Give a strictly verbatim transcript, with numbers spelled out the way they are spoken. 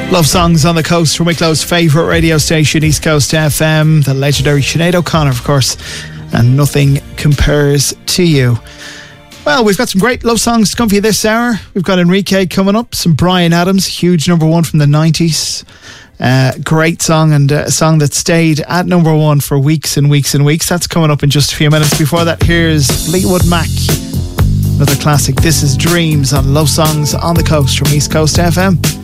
Love songs on the coast from Wicklow's favourite radio station, East Coast F M, the legendary Sinead O'Connor, of course, and Nothing Compares to You. Well, we've got some great love songs to come for you this hour. We've got Enrique coming up, some Bryan Adams, huge number one from the nineties. Uh, great song, and a song that stayed at number one for weeks and weeks and weeks. That's coming up in just a few minutes. Before that, here's Fleetwood Mac, another classic. This is Dreams on Love Songs on the Coast from East Coast F M.